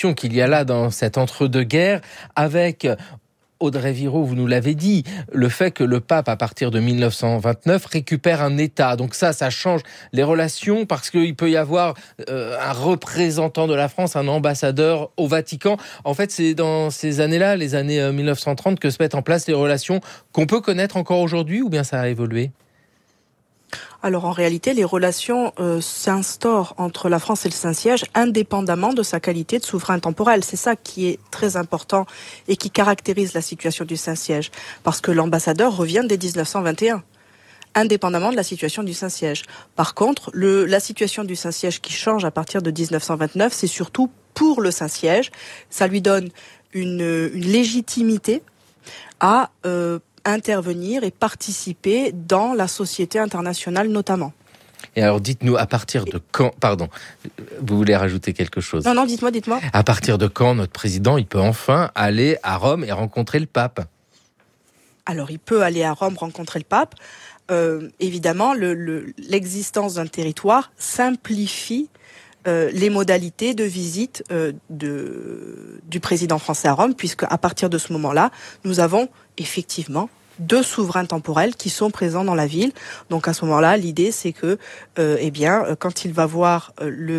tension qu'il y a là dans cet entre-deux-guerres avec... Audrey Viraud, vous nous l'avez dit, le fait que le pape, à partir de 1929, récupère un État. Donc ça change les relations parce qu'il peut y avoir un représentant de la France, un ambassadeur au Vatican. En fait, c'est dans ces années-là, les années 1930, que se mettent en place les relations qu'on peut connaître encore aujourd'hui, ou bien ça a évolué ? Alors en réalité, les relations s'instaurent entre la France et le Saint-Siège indépendamment de sa qualité de souverain temporel. C'est ça qui est très important et qui caractérise la situation du Saint-Siège. Parce que l'ambassadeur revient dès 1921, indépendamment de la situation du Saint-Siège. Par contre, la situation du Saint-Siège qui change à partir de 1929, c'est surtout pour le Saint-Siège. Ça lui donne une légitimité à... intervenir et participer dans la société internationale notamment. Et alors dites-nous, à partir de quand... Pardon, vous voulez rajouter quelque chose ? Non, dites-moi. À partir de quand notre président, il peut enfin aller à Rome et rencontrer le pape ? Alors il peut aller à Rome rencontrer le pape. Évidemment, l'existence d'un territoire simplifie les modalités de visite du président français à Rome, puisque à partir de ce moment-là, nous avons effectivement 2 souverains temporels qui sont présents dans la ville. Donc à ce moment-là, l'idée c'est que, quand il va voir le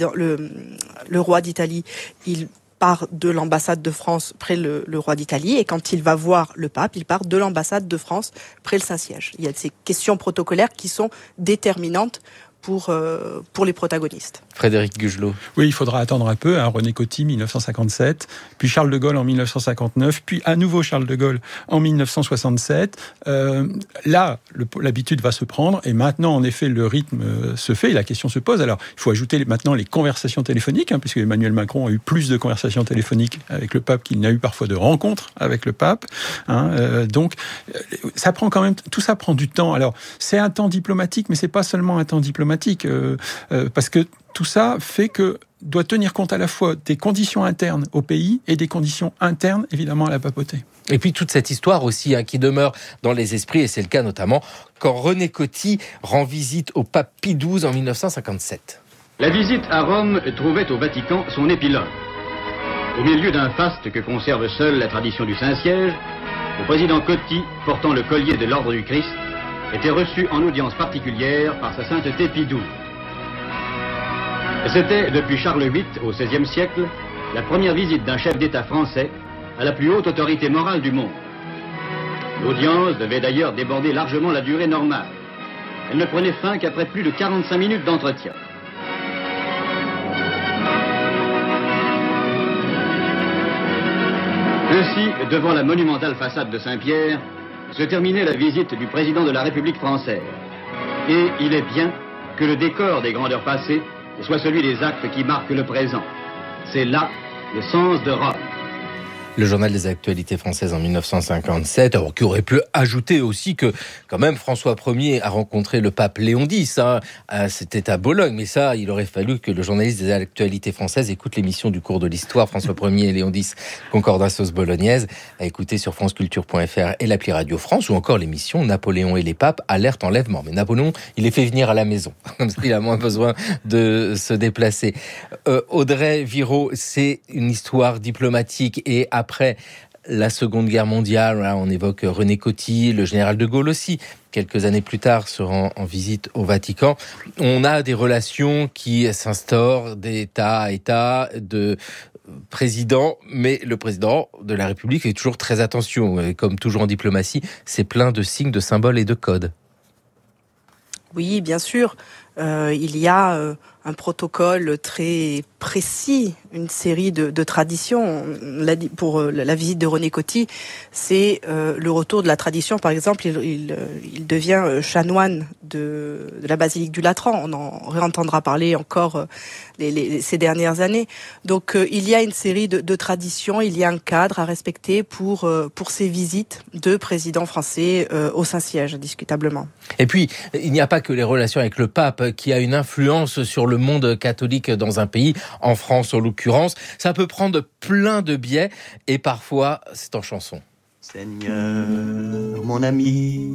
roi d'Italie, il part de l'ambassade de France près le roi d'Italie, et quand il va voir le pape, il part de l'ambassade de France près le Saint-Siège. Il y a ces questions protocolaires qui sont déterminantes pour les protagonistes. Frédéric Gugelot. Oui, il faudra attendre un peu. René Coty, 1957, puis Charles de Gaulle en 1959, puis à nouveau Charles de Gaulle en 1967. Là, l'habitude va se prendre, et maintenant, en effet, le rythme se fait, et la question se pose. Alors, il faut ajouter maintenant les conversations téléphoniques, puisque Emmanuel Macron a eu plus de conversations téléphoniques avec le pape qu'il n'a eu parfois de rencontres avec le pape. Donc, ça prend quand même, tout ça prend du temps. Alors, c'est un temps diplomatique, mais c'est pas seulement un temps diplomatique, parce que tout ça fait que doit tenir compte à la fois des conditions internes au pays et des conditions internes, évidemment, à la papauté. Et puis toute cette histoire aussi qui demeure dans les esprits, et c'est le cas notamment quand René Coty rend visite au pape Pie XII en 1957. La visite à Rome trouvait au Vatican son épilogue. Au milieu d'un faste que conserve seule la tradition du Saint-Siège, le président Coty, portant le collier de l'Ordre du Christ, était reçu en audience particulière par sa sainteté Pie XII. C'était, depuis Charles VIII, au XVIe siècle, la première visite d'un chef d'État français à la plus haute autorité morale du monde. L'audience devait d'ailleurs déborder largement la durée normale. Elle ne prenait fin qu'après plus de 45 minutes d'entretien. Ainsi, devant la monumentale façade de Saint-Pierre, se terminait la visite du président de la République française. Et il est bien que le décor des grandeurs passées soit celui des actes qui marquent le présent. C'est là le sens de Rome. Le journal des actualités françaises en 1957, alors qui aurait pu ajouter aussi que quand même François Ier a rencontré le pape Léon X, c'était à Bologne, mais ça il aurait fallu que le journaliste des actualités françaises écoute l'émission du cours de l'histoire François Ier et Léon X, Concordatos bolognaise, à écouter sur franceculture.fr et l'appli Radio France, ou encore l'émission Napoléon et les papes, alerte enlèvement. Mais Napoléon, il les fait venir à la maison, comme ça il a moins besoin de se déplacer. Audrey Viraud, c'est une histoire diplomatique, et après la Seconde Guerre mondiale, là, on évoque René Coty, le général de Gaulle aussi, quelques années plus tard, se rend en visite au Vatican. On a des relations qui s'instaurent d'État à État, de président, mais le président de la République fait toujours très attention. Et comme toujours en diplomatie, c'est plein de signes, de symboles et de codes. Oui, bien sûr. Il y a un protocole très précis, une série de traditions. Pour la visite de René Coty, c'est le retour de la tradition. Par exemple, il devient chanoine de la basilique du Latran. On en réentendra parler encore ces dernières années. Donc il y a une série de traditions, il y a un cadre à respecter pour ces visites de présidents français au Saint-Siège, indiscutablement. Et puis, il n'y a pas que les relations avec le pape qui a une influence sur le monde catholique dans un pays, en France en l'occurrence. Ça peut prendre plein de biais, et parfois c'est en chanson. Seigneur, mon ami,